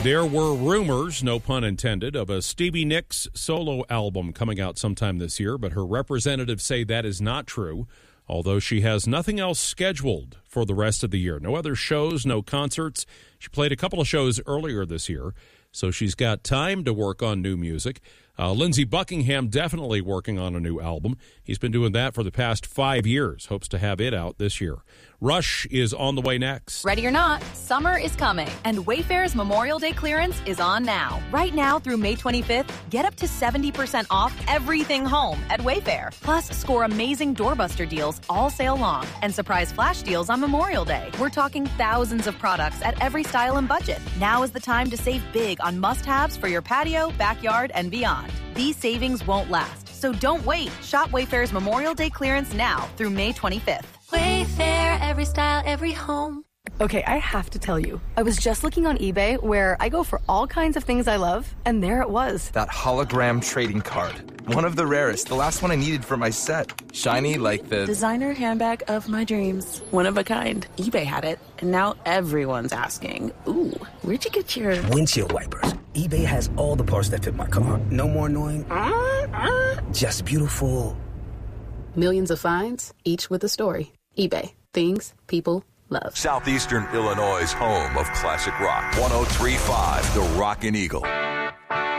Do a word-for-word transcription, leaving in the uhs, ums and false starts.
There were rumors, no pun intended, of a Stevie Nicks solo album coming out sometime this year, but her representatives say that is not true, although she has nothing else scheduled for the rest of the year. No other shows, no concerts. She played a couple of shows earlier this year, so she's got time to work on new music. Uh, Lindsey Buckingham definitely working on a new album. He's been doing that for the past five years. Hopes to have it out this year. Rush is on the way next. Ready or not, summer is coming, and Wayfair's Memorial Day clearance is on now. Right now through May twenty-fifth, get up to seventy percent off everything home at Wayfair. Plus, score amazing doorbuster deals all sale long and surprise flash deals on Memorial Day. We're talking thousands of products at every style and budget. Now is the time to save big on must-haves for your patio, backyard, and beyond. These savings won't last, so don't wait. Shop Wayfair's Memorial Day clearance now through May twenty-fifth. Wayfair, every style, every home. Okay, I have to tell you, I was just looking on eBay where I go for all kinds of things I love, and there it was. That hologram trading card. One of the rarest, the last one I needed for my set. Shiny like the... designer handbag of my dreams. One of a kind. eBay had it, and now everyone's asking, ooh, where'd you get your... windshield wipers. eBay has all the parts that fit my car. No more annoying... Uh, uh, just beautiful. Millions of finds, each with a story. eBay. Things people love. Southeastern Illinois' home of classic rock. one oh three point five, The Rockin' Eagle.